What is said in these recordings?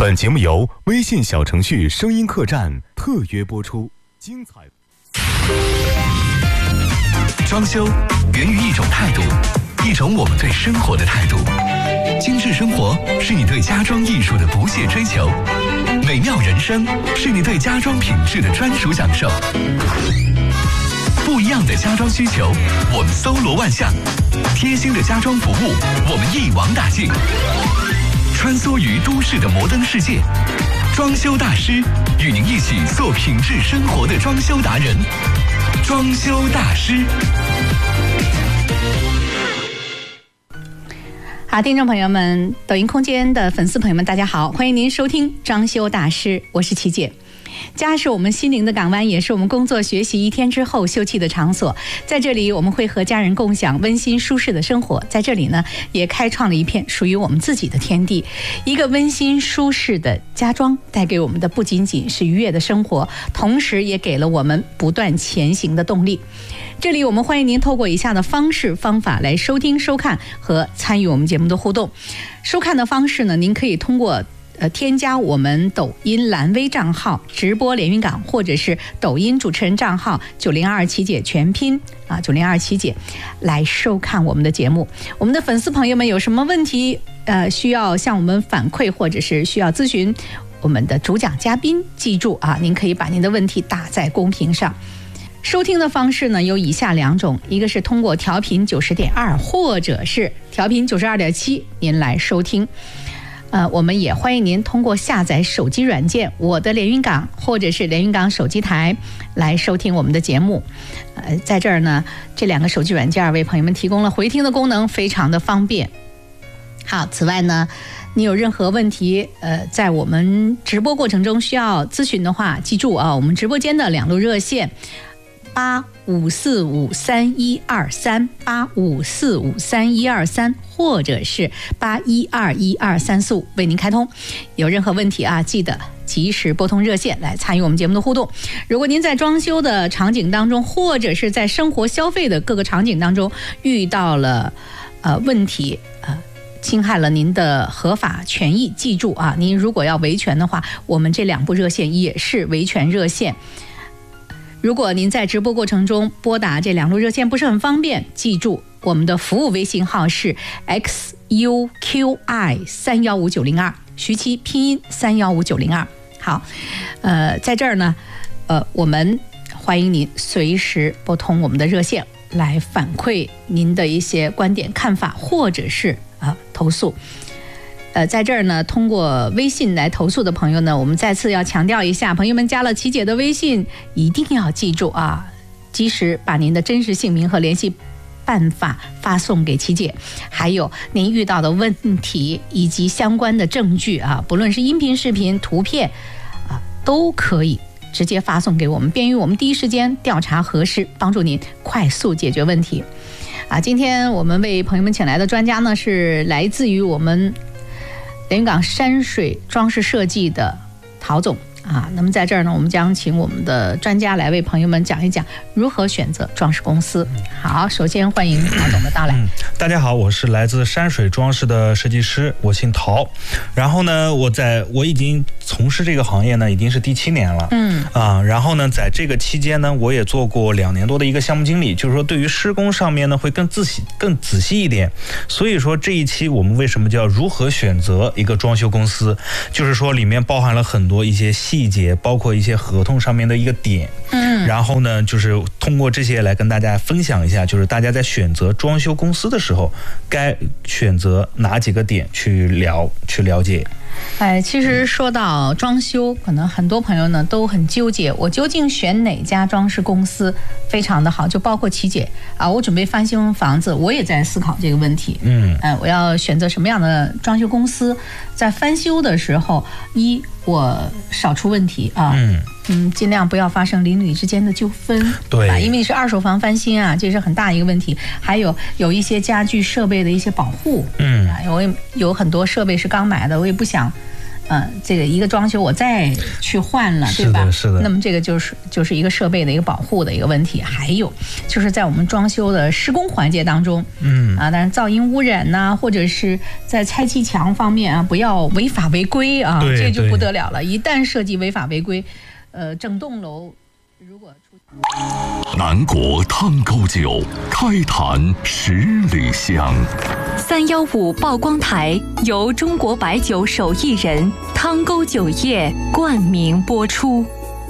本节目由微信小程序声音客栈特约播出，精彩。 装修源于一种态度，一种我们对生活的态度。精致生活是你对家装艺术的不懈追求，美妙人生是你对家装品质的专属享受。不一样的家装需求，我们搜罗万象；贴心的家装服务，我们一网打尽。穿梭于都市的摩登世界，装修大师与您一起做品质生活的装修达人。装修大师。 好，听众朋友们，抖音空间的粉丝朋友们，大家好，欢迎您收听装修大师，我是琪姐。家是我们心灵的港湾，也是我们工作学习一天之后休憩的场所。在这里，我们会和家人共享温馨舒适的生活。在这里呢，也开创了一片属于我们自己的天地。一个温馨舒适的家装，带给我们的不仅仅是愉悦的生活，同时也给了我们不断前行的动力。这里我们欢迎您透过以下的方式方法来收听、收看和参与我们节目的互动。收看的方式呢，您可以通过添加我们抖音蓝微账号直播连云港，或者是抖音主持人账号9027姐全拼9027姐来收看我们的节目。我们的粉丝朋友们有什么问题需要向我们反馈，或者是需要咨询我们的主讲嘉宾，记住您可以把您的问题打在公屏上。收听的方式呢有以下两种，一个是通过调频90.2，或者是调频92.7您来收听。我们也欢迎您通过下载手机软件我的连云港，或者是连云港手机台来收听我们的节目。在这儿呢，这两个手机软件为朋友们提供了回听的功能，非常的方便。好，此外呢，你有任何问题在我们直播过程中需要咨询的话，记住我们直播间的两路热线8545312385453123，或者是81212345为您开通。有任何问题记得及时拨通热线来参与我们节目的互动。如果您在装修的场景当中，或者是在生活消费的各个场景当中遇到了问题侵害了您的合法权益，记住您如果要维权的话，我们这两部热线也是维权热线。如果您在直播过程中拨打这两路热线不是很方便，记住我们的服务微信号是 XUQI315902，徐七拼音315902。好，在这儿呢，我们欢迎您随时拨通我们的热线来反馈您的一些观点、看法，或者是投诉。在这儿呢，通过微信来投诉的朋友呢，我们再次要强调一下，朋友们加了琪姐的微信，一定要记住及时把您的真实姓名和联系办法发送给琪姐，还有您遇到的问题以及相关的证据不论是音频、视频、图片都可以直接发送给我们，便于我们第一时间调查核实，帮助您快速解决问题。今天我们为朋友们请来的专家呢，是来自于我们连云港山水装饰设计的陶总那么在这儿呢，我们将请我们的专家来为朋友们讲一讲如何选择装饰公司。好，首先欢迎陶总的到来。 大家好，我是来自山水装饰的设计师，我姓陶。然后呢，我已经从事这个行业呢，已经是第7年了。然后呢，在这个期间呢，我也做过2年多的一个项目经理，就是说对于施工上面呢，会更仔细一点。所以说这一期我们为什么叫如何选择一个装修公司，就是说里面包含了很多一些细节，包括一些合同上面的一个点。然后呢，就是通过这些来跟大家分享一下，就是大家在选择装修公司的时候，该选择哪几个点去了解。 其实说到装修，可能很多朋友呢都很纠结，我究竟选哪家装饰公司非常的好？就包括琪姐我准备翻新房子，我也在思考这个问题。我要选择什么样的装修公司，在翻修的时候，我少出问题尽量不要发生邻里之间的纠纷，对吧？因为是二手房翻新这是很大一个问题。还有一些家具设备的一些保护，我有很多设备是刚买的，我也不想这个一个装修我再去换了，对吧？ 是的。 那么这个就是一个设备的一个保护的一个问题。还有就是在我们装修的施工环节当中，当然噪音污染呐，或者是在拆砌墙方面啊，不要违法违规啊，这就不得了了。一旦涉及违法违规，整栋楼如果出南国汤沟酒，开坛10里香。 315曝光台由中国白酒手艺人汤沟酒业冠名播出。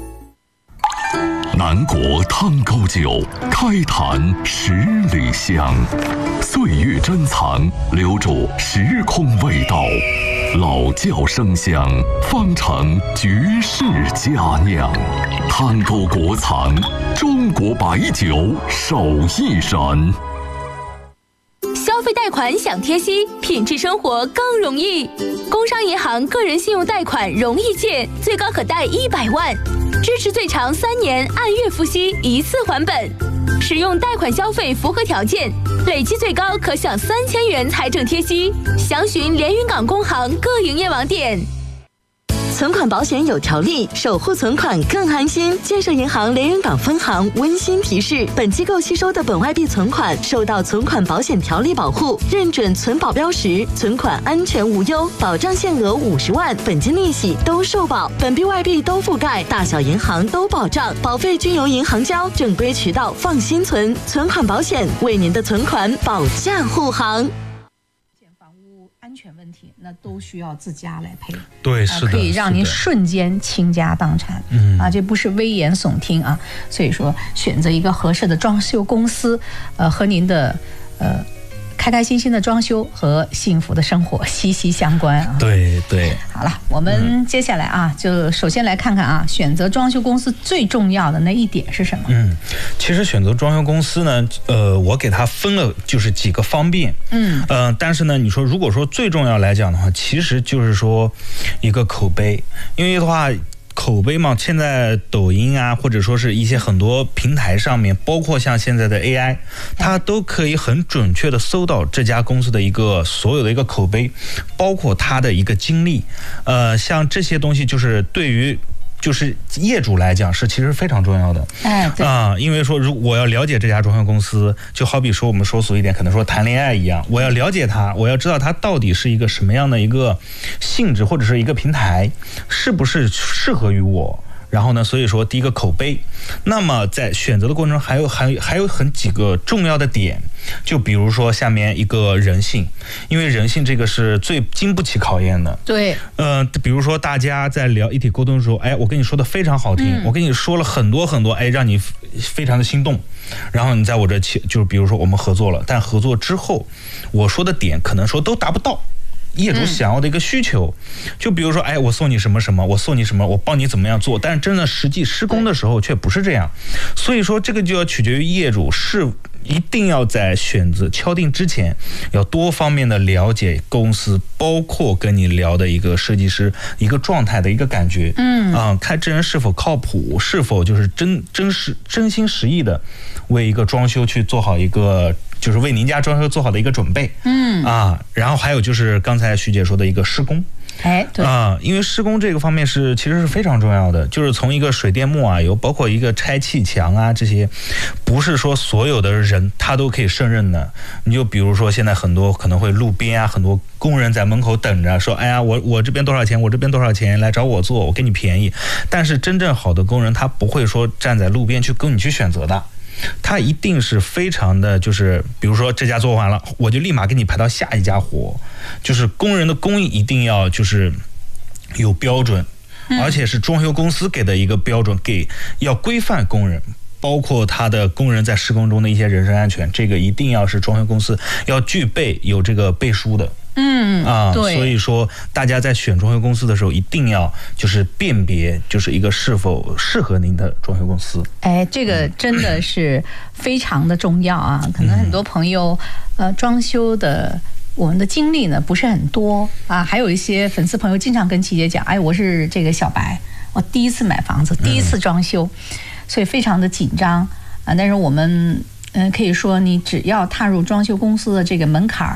南国汤沟酒，开坛10里香。岁月珍藏，留住时空味道。老窖生香，方成绝世佳酿。汤沟国藏，中国白酒手艺人。 消费贷款享贴息，品质生活更容易。工商银行个人信用贷款容易借，最高可贷100万，支持最长3年，按月付息，一次还本。使用贷款消费符合条件，累计最高可享3000元财政贴息。详询连云港工行各营业网点。 存款保险有条例，守护存款更安心。建设银行连云港分行温馨提示：本机构吸收的本外币存款受到存款保险条例保护，认准存保标识，存款安全无忧，保障限额50万，本金利息都受保，本币外币都覆盖，大小银行都保障，保费均由银行交，正规渠道放心存。存款保险为您的存款保驾护航。 安全问题，那都需要自家来赔。 对，是的， 可以让您瞬间倾家荡产。这不是危言耸听啊。所以说，选择一个合适的装修公司，和您的开开心心的装修和幸福的生活息息相关啊。 对。 好了，我们接下来啊，就首先来看看啊，选择装修公司最重要的那一点是什么？ 其实选择装修公司呢，我给它分了就是几个方面。但是呢，你说如果说最重要来讲的话，其实就是说一个口碑，因为的话。口碑嘛，现在抖音啊，或者说是一些很多平台上面，包括像现在的 AI， 它都可以很准确的搜到这家公司的一个所有的一个口碑，包括它的一个经历。像这些东西就是对于就是业主来讲是其实非常重要的。因为说如果我要了解这家装修公司，就好比说我们说俗一点，可能说谈恋爱一样，我要了解它，我要知道它到底是一个什么样的一个性质，或者是一个平台，是不是适合于我。然后呢，所以说第一个口碑，那么在选择的过程中还有很几个重要的点，就比如说下面一个人性，因为人性这个是最经不起考验的。对，比如说大家在聊一体沟通的时候，我跟你说的非常好听，我跟你说了很多，让你非常的心动，然后你在我这就是比如说我们合作了，但合作之后，我说的点可能说都达不到业主想要的一个需求，就比如说，我送你什么什么，我送你什么，我帮你怎么样做，但是真的实际施工的时候却不是这样，所以说这个就要取决于业主是一定要在选择敲定之前，要多方面的了解公司，包括跟你聊的一个设计师一个状态的一个感觉，看这人是否靠谱，是否就是真心实意的为一个装修去做好一个。就是为您家装修做好的一个准备，然后还有就是刚才徐姐说的一个施工，对因为施工这个方面其实是非常重要的，就是从一个水电木啊，有包括一个拆砌墙啊，这些不是说所有的人他都可以胜任的。你就比如说现在很多可能会路边啊，很多工人在门口等着说，我这边多少钱，我这边多少钱，来找我做，我给你便宜。但是真正好的工人他不会说站在路边去供你去选择的。他一定是非常的，就是比如说这家做完了，我就立马给你排到下一家活，就是工人的工艺一定要就是有标准，而且是装修公司给的一个标准，要规范工人，包括他的工人在施工中的一些人身安全，这个一定要是装修公司要具备有这个背书的。对，所以说大家在选装修公司的时候，一定要就是辨别，就是一个是否适合您的装修公司。 这个真的是非常的重要啊！可能很多朋友，装修的我们的经历呢不是很多啊，还有一些粉丝朋友经常跟琪姐讲，我是这个小白，我第一次买房子，第一次装修，所以非常的紧张啊。但是我们可以说，你只要踏入装修公司的这个门槛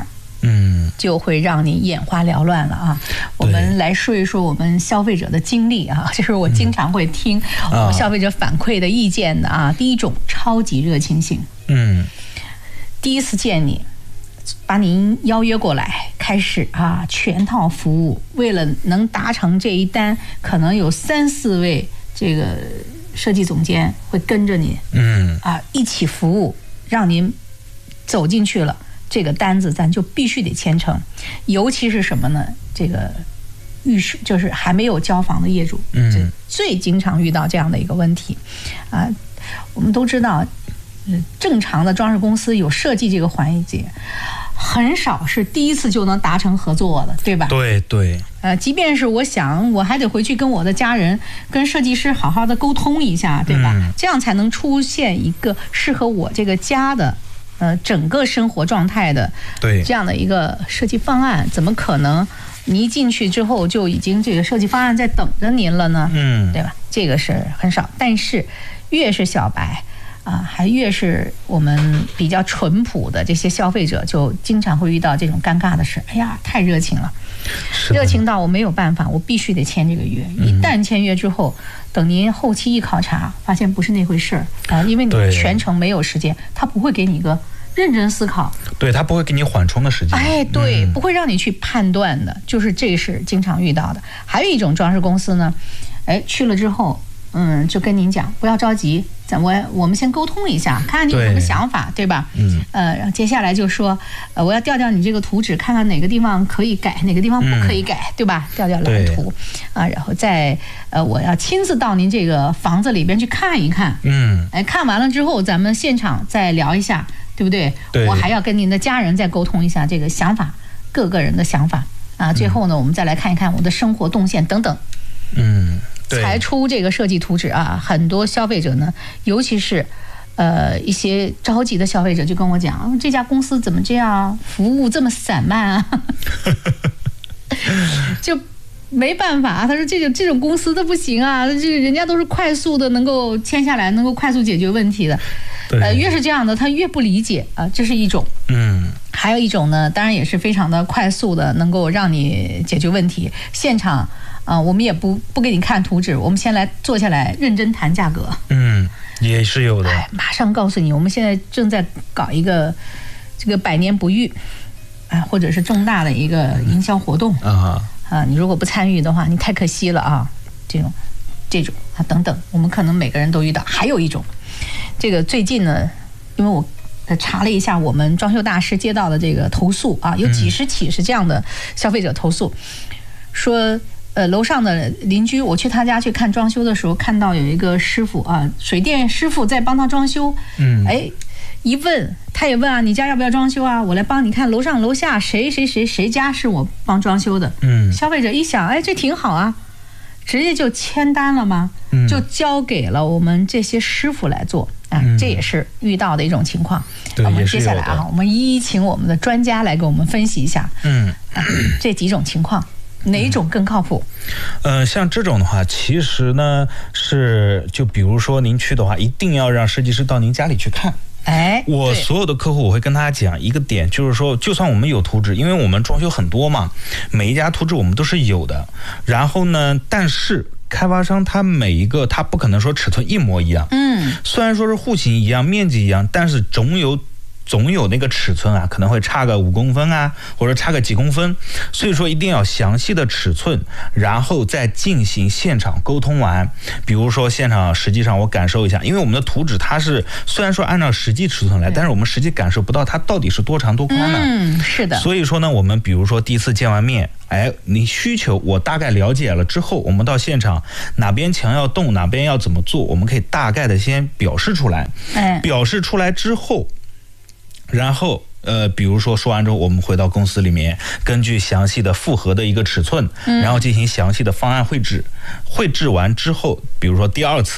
就会让你眼花缭乱了啊。我们来说一说我们消费者的经历啊，这是我经常会听我们消费者反馈的意见的啊。第一种，超级热情型，第一次见你，把您邀约过来，开始啊全套服务，为了能达成这一单，可能有3、4位这个设计总监会跟着你，一起服务，让您走进去了，这个单子咱就必须得签成。尤其是什么呢？这个就是还没有交房的业主，最经常遇到这样的一个问题啊。我们都知道，正常的装饰公司有设计这个环节，很少是第一次就能达成合作的，对吧？ 对。 即便是我想，我还得回去跟我的家人、跟设计师好好的沟通一下，对吧？这样才能出现一个适合我这个家的，整个生活状态的，这样的一个设计方案。怎么可能你一进去之后就已经这个设计方案在等着您了呢？对吧？这个是很少，但是越是小白。还越是我们比较淳朴的这些消费者，就经常会遇到这种尴尬的事。哎呀，太热情了，热情到我没有办法，我必须得签这个约。一旦签约之后，等您后期一考察，发现不是那回事儿因为你全程没有时间，他不会给你一个认真思考， 他不会给你缓冲的时间。 不会让你去判断的，就是这是经常遇到的。还有一种装饰公司呢，去了之后。就跟您讲，不要着急，我们先沟通一下，看看你有什么想法，对吧？然后接下来就说，我要调调你这个图纸，看看哪个地方可以改，哪个地方不可以改，对吧？调调蓝图，然后再我要亲自到您这个房子里边去看一看，看完了之后，咱们现场再聊一下，对不对？我还要跟您的家人再沟通一下这个想法，各个人的想法最后呢，我们再来看一看我的生活动线等等，才出这个设计图纸很多消费者呢，尤其是一些着急的消费者就跟我讲，这家公司怎么这样，服务这么散漫就没办法，他说这种公司它不行这个人家都是快速的能够签下来，能够快速解决问题的。越是这样的，他越不理解这是一种。还有一种呢，当然也是非常的快速的，能够让你解决问题。现场我们也不给你看图纸，我们先来坐下来认真谈价格。 也是有的。 马上告诉你，我们现在正在搞一个这个100年不遇或者是重大的一个营销活动你如果不参与的话，你太可惜了这种等等，我们可能每个人都遇到。还有一种，这个最近呢，因为我查了一下我们装修大师接到的这个投诉有几十起是这样的消费者投诉，说楼上的邻居，我去他家去看装修的时候，看到有一个师傅水电师傅在帮他装修，一问他也问你家要不要装修我来帮你看楼上楼下谁家是我帮装修的。消费者一想，这挺好直接就签单了吗？就交给了我们这些师傅来做这也是遇到的一种情况。我们接下来我们一一请我们的专家来给我们分析一下这几种情况哪一种更靠谱？ 像这种的话，其实呢是就比如说您去的话，一定要让设计师到您家里去看。我所有的客户我会跟他讲一个点，就是说就算我们有图纸，因为我们装修很多嘛，每一家图纸我们都是有的，然后呢但是开发商他每一个他不可能说尺寸一模一样，虽然说是户型一样面积一样，但是总有那个尺寸可能会差个5公分或者差个几公分，所以说一定要详细的尺寸，然后再进行现场沟通完。比如说现场实际上我感受一下，因为我们的图纸它是虽然说按照实际尺寸来，但是我们实际感受不到它到底是多长多宽呢。 是的。 所以说呢，我们比如说第一次见完面，你需求我大概了解了之后，我们到现场哪边墙要动，哪边要怎么做，我们可以大概的先表示出来。表示出来之后，然后比如说说完之后，我们回到公司里面，根据详细的复合的一个尺寸，然后进行详细的方案绘制。绘制完之后，比如说第二次了，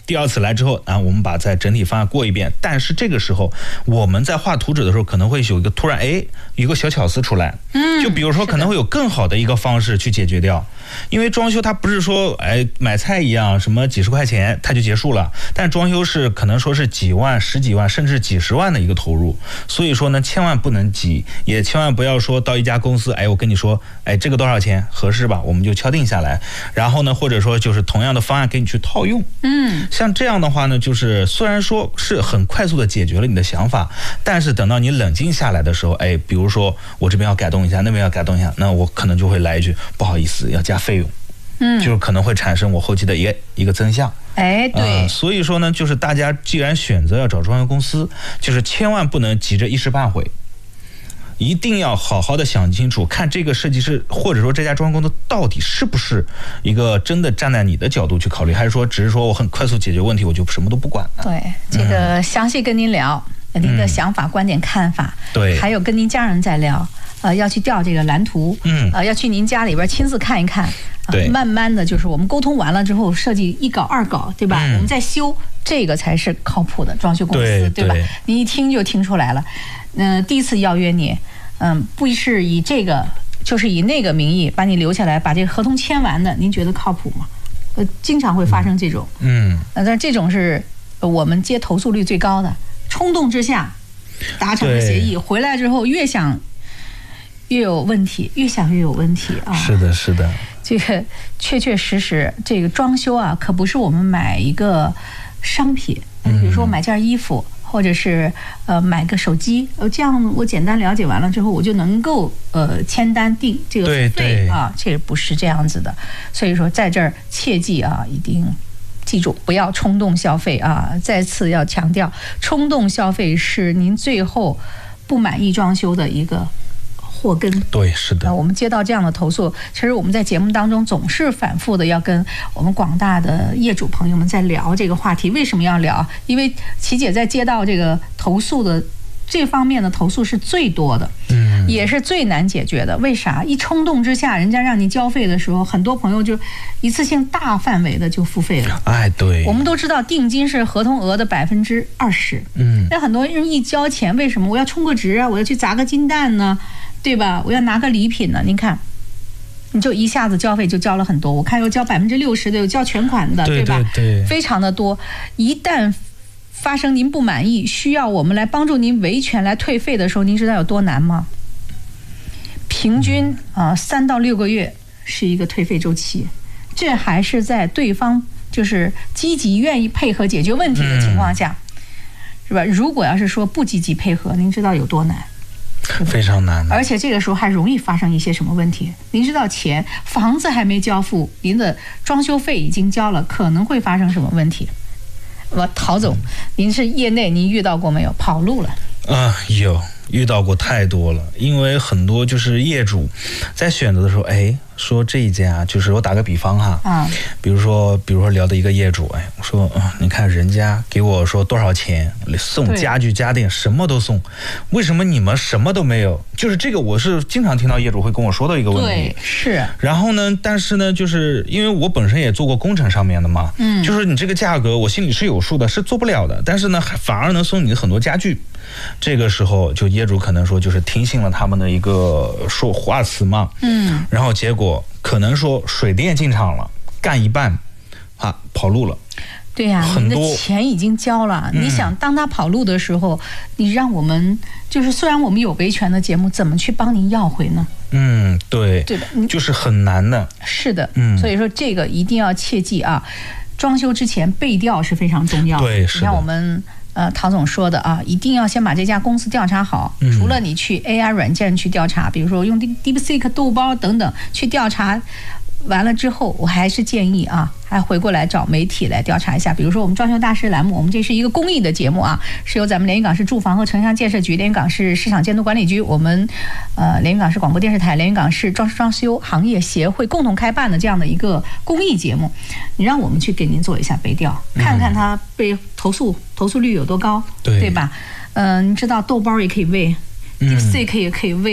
第二次来之后啊，我们把在整体方案过一遍。但是这个时候我们在画图纸的时候，可能会有一个突然一个小巧思出来，就比如说可能会有更好的一个方式去解决掉。因为装修它不是说买菜一样什么几十块钱它就结束了，但装修是可能说是几万、十几万甚至几十万的一个投入，所以说呢千万不能急，也千万不要说到一家公司我跟你说这个多少钱合适吧，我们就敲定下来，然后呢或者说就是同样的方案给你去套用。像这样的话呢，就是虽然说是很快速的解决了你的想法，但是等到你冷静下来的时候，比如说我这边要改动一下，那边要改动一下，那我可能就会来一句不好意思要加费用，就是可能会产生我后期的一个增项。 对， 所以说呢，就是大家既然选择要找装修公司，就是千万不能急着一时半会，一定要好好的想清楚，看这个设计师或者说这家装修公司到底是不是一个真的站在你的角度去考虑，还是说只是说我很快速解决问题，我就什么都不管了。 对，这个详细跟您聊您的想法、观点、看法， 对， 还有跟您家人在聊。要去调这个蓝图，要去您家里边亲自看一看， 对， 慢慢的就是我们沟通完了之后，设计一稿二稿，对吧？我们再修，这个才是靠谱的装修公司，对吧？你一听就听出来了。第一次邀约你，不是以这个，就是以那个名义把你留下来，把这个合同签完的，您觉得靠谱吗？经常会发生这种，但这种是我们接投诉率最高的，冲动之下达成了协议，回来之后越想越有问题，越想越有问题啊！ 是的，是的， 这个确确实实，这个装修啊，可不是我们买一个商品，比如说买件衣服，或者是买个手机，这样我简单了解完了之后，我就能够签单定这个费啊，这个不是这样子的。所以说，在这儿切记啊，一定记住不要冲动消费啊！再次要强调，冲动消费是您最后不满意装修的一个祸根。 对，是的。 我们接到这样的投诉，其实我们在节目当中总是反复的要跟我们广大的业主朋友们在聊这个话题。为什么要聊？因为琪姐在接到这个投诉的这方面的投诉是最多的，也是最难解决的。为啥？一冲动之下，人家让你交费的时候，很多朋友就一次性大范围的就付费了。 对。 我们都知道定金是合同额的20%，那很多人一交钱，为什么我要充个值啊？我要去砸个金蛋呢？对吧？我要拿个礼品呢？您看，你就一下子交费就交了很多，我看有交60%的，有交全款的，对吧？ 对， 非常的多。一旦发生您不满意，需要我们来帮助您维权来退费的时候，您知道有多难吗？平均3到6个月是一个退费周期，这还是在对方就是积极愿意配合解决问题的情况下，是吧？如果要是说不积极配合，您知道有多难？ 非常难， 而且这个时候还容易发生一些什么问题？您知道房子还没交付，您的装修费已经交了，可能会发生什么问题？陶总，您是业内，您遇到过没有？跑路了？ 有遇到过太多了，因为很多就是业主在选择的时候，说这一家就是我打个比方哈，比如说聊的一个业主，我说你看人家给我说多少钱送家具家电什么都送，为什么你们什么都没有？就是这个我是经常听到业主会跟我说的一个问题。 对，是。 然后呢，但是呢，就是因为我本身也做过工程上面的嘛，就是你这个价格我心里是有数的，是做不了的，但是呢反而能送你很多家具。这个时候就业主可能说就是听信了他们的一个说话词嘛，然后结果可能说水电进场了，干一半跑路了。 对呀，你的钱已经交了，你想当他跑路的时候，你让我们就是虽然我们有维权的节目，怎么去帮您要回呢？ 对吧？ 就是很难的。 是的，所以说这个一定要切记啊，装修之前备调是非常重要的。 对，是的。 你看我们陶总说的啊，一定要先把这家公司调查好。除了你去 AI 软件去调查，比如说用 DeepSeek 豆包等等去调查完了之后，我还是建议啊，还回过来找媒体来调查一下。比如说我们装修大师栏目，我们这是一个公益的节目啊，是由咱们连云港市住房和城乡建设局、连云港市市场监督管理局、我们连云港市广播电视台、连云港市装修行业协会共同开办的这样的一个公益节目。你让我们去给您做一下备调，看看他被投诉率有多高，对吧？你知道豆包也可以喂，DeepSeek也可以喂。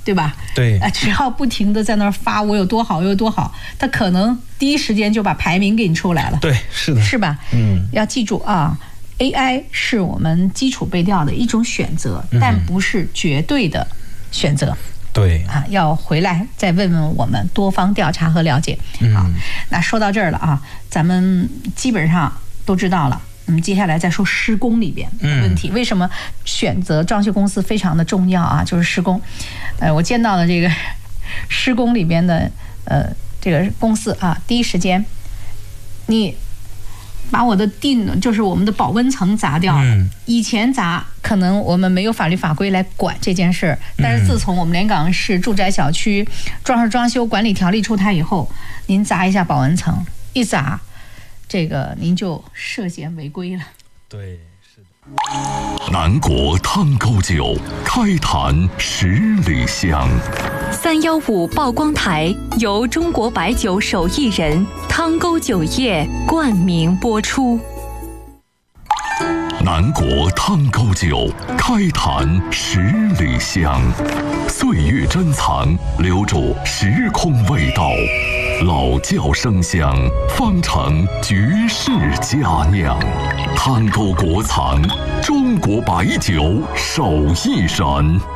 对吧？ 对， 只要不停的在那儿发我有多好，我有多好，他可能第一时间就把排名给你出来了。 对，是的， 是吧？要记住啊。AI 是我们基础背调的一种选择，但不是绝对的选择。 对啊，要回来再问问我们，多方调查和了解。好，那说到这儿了啊，咱们基本上都知道了。那么接下来再说施工里边的问题，为什么选择装修公司非常的重要啊？就是施工，我见到了这个施工里边的这个公司啊，第一时间你把我的就是我们的保温层砸掉了。以前砸可能我们没有法律法规来管这件事儿，但是自从我们连岗市住宅小区装修管理条例出台以后，您砸一下保温层，一砸，这个您就涉嫌违规了。 对，是的。 南国汤沟酒，开坛10里香。 315曝光台由中国白酒手艺人汤沟酒业冠名播出。 南国汤沟酒，开坛10里香。岁月珍藏，留住时空味道。老窖生香，方成绝世佳酿。汤沟国藏，中国白酒手艺人。